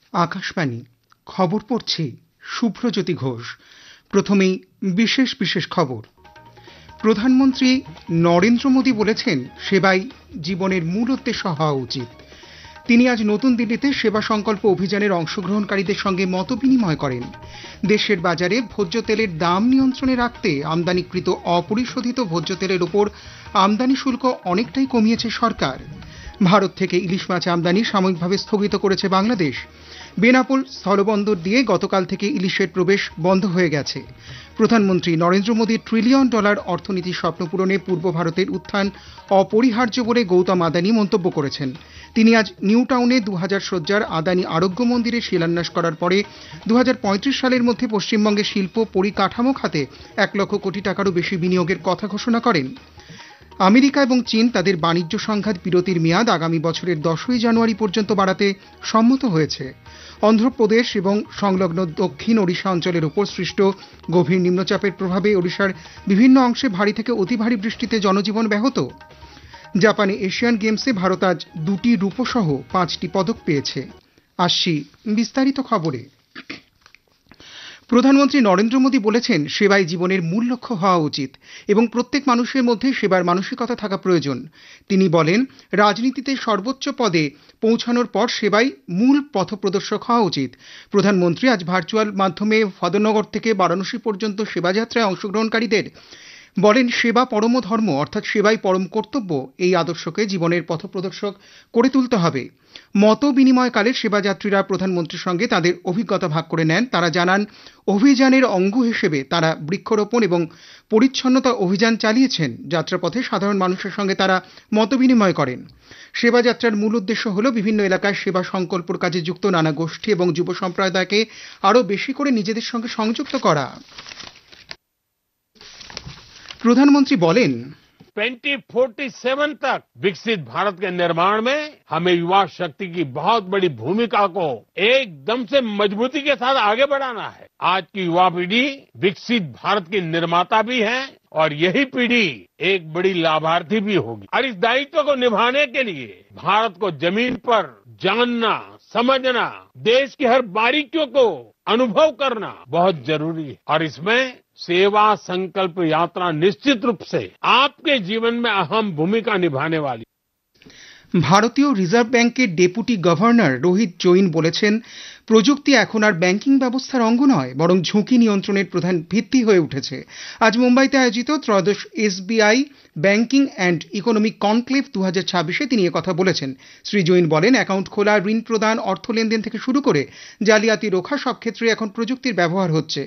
আকাশবাণী খবর পড়ছি শুভ্রজ্যোতি ঘোষ। প্রথমেই বিশেষ খবর। প্রধানমন্ত্রী নরেন্দ্র মোদী বলেছেন, সেবাই জীবনের মূল উদ্দেশ্য হওয়া উচিত। তিনি আজ নতুন দিল্লিতে সেবা সংকল্প অভিযানের অংশগ্রহণকারীদের সঙ্গে মতবিনিময় করেন। দেশের বাজারে ভোজ্য তেলের দাম নিয়ন্ত্রণে রাখতে আমদানিকৃত অপরিশোধিত ভোজ্য তেলের ওপর আমদানি শুল্ক অনেকটাই কমিয়েছে সরকার। ভারত থেকে ইলিশ মাছ আমদানি সাময়িকভাবে স্থগিত করেছে বাংলাদেশ। বেনাপোল স্থলবন্দর দিয়ে গতকাল থেকে ইলিশের প্রবেশ বন্ধ হয়ে গেছে। প্রধানমন্ত্রী নরেন্দ্র মোদীর $1 ট্রিলিয়ন অর্থনীতির স্বপ্ন পূরণে পূর্ব ভারতের উত্থান অপরিহার্য বলে গৌতম আদানি মন্তব্য করেছেন। তিনি আজ নিউ টাউনে 2000 শয্যার আদানি আরোগ্য মন্দিরে শিলান্যাস করার পরে 2035 সালের মধ্যে পশ্চিমবঙ্গে শিল্প পরিকাঠামো খাতে 1 লক্ষ কোটি টাকারও বেশি বিনিয়োগের কথা ঘোষণা করেন। আমেরিকা এবং চীন তাদের বাণিজ্য সংঘাত বিরতির মেয়াদ আগামী বছরের 10ই জানুয়ারি পর্যন্ত বাড়াতে সম্মত হয়েছে। অন্ধ্রপ্রদেশ এবং সংলগ্ন দক্ষিণ ওড়িশা অঞ্চলের উপর সৃষ্ট গভীর নিম্নচাপের প্রভাবে ওড়িশার বিভিন্ন অংশে ভারী থেকে অতি ভারী বৃষ্টিতে জনজীবন ব্যাহত। জাপানে এশিয়ান গেমসে ভারত আজ 2টি রূপো সহ 5টি পদক পেয়েছে। আসছি বিস্তারিত খবরে। প্রধানমন্ত্রী নরেন্দ্র মোদী বলেছেন, সেবাই জীবনের মূল লক্ষ্য হওয়া উচিত এবং প্রত্যেক মানুষের মধ্যে সেবার মানসিকতা থাকা প্রয়োজন। তিনি বলেন, রাজনীতিতে সর্বোচ্চ পদে পৌঁছানোর পর সেবাই মূল পথপ্রদর্শক হওয়া উচিত। প্রধানমন্ত্রী আজ ভার্চুয়াল মাধ্যমে ফদনগর থেকে বারাণসী পর্যন্ত সেবাযাত্রায় অংশগ্রহণকারীদের বলেন, সেবা পরম ধর্ম, অর্থাৎ সেবাই পরম কর্তব্য। এই আদর্শকে জীবনের পথপ্রদর্শক করে তুলতে হবে। মত বিনিময়কালে সেবাযাত্রীরা প্রধানমন্ত্রীর সঙ্গে তাদের অভিজ্ঞতা ভাগ করে নেন। তারা জানান, অভিযানের অঙ্গ হিসেবে তারা বৃক্ষরোপণ এবং পরিচ্ছন্নতা অভিযান চালিয়েছেন। যাত্রাপথে সাধারণ মানুষের সঙ্গে তারা মত বিনিময় করেন। সেবাযাত্রার মূল উদ্দেশ্য হল বিভিন্ন এলাকায় সেবা সংকল্পর কাজে যুক্ত নানা গোষ্ঠী এবং যুব সম্প্রদায়কে আরও বেশি করে নিজেদের সঙ্গে সংযুক্ত করা। प्रधानमंत्री बोलें, 2047 तक विकसित भारत के निर्माण में हमें युवा शक्ति की बहुत बड़ी भूमिका को एकदम से मजबूती के साथ आगे बढ़ाना है। आज की युवा पीढ़ी विकसित भारत की निर्माता भी है और यही पीढ़ी एक बड़ी लाभार्थी भी होगी। और इस दायित्व को निभाने के लिए भारत को जमीन पर जानना, समझना, देश की हर बारीकियों को अनुभव करना बहुत जरूरी है। और इसमें सेवा संकल्प यात्रा निश्चित रूप से आपके जीवन में अहम भूमिका निभाने वाली। ভারতীয় রিজার্ভ ব্যাংকের ডেপুটি গভর্নর রোহিত জৈন বলেছেন, প্রযুক্তি এখন আর ব্যাংকিং ব্যবস্থার অঙ্গ নয়, বরং ঝুঁকি নিয়ন্ত্রণের প্রধান ভিত্তি হয়ে উঠেছে। আজ মুম্বাইতে আয়োজিত ত্রয়োদশ SBI banking and economic conclave 2026-এ তিনি একথা বলেছেন। শ্রী জৈন বলেন, অ্যাকাউন্ট খোলা, ঋণ প্রদান, অর্থ লেনদেন থেকে শুরু করে জালিয়াতি রোখা সব ক্ষেত্রে এখন প্রযুক্তির ব্যবহার হচ্ছে।